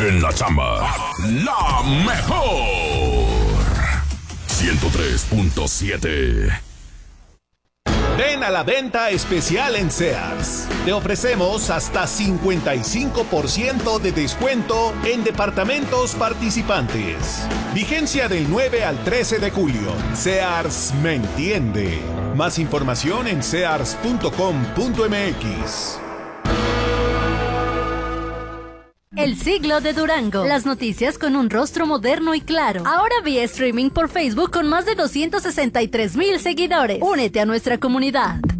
En la chamba. La mejor. 103.7. Ven a la venta especial en Sears. Te ofrecemos hasta 55% de descuento en departamentos participantes. Vigencia del 9 al 13 de julio. Sears me entiende. Más información en sears.com.mx. El siglo de Durango. Las noticias con un rostro moderno y claro. Ahora vía streaming por Facebook con más de 263,000 seguidores. Únete a nuestra comunidad.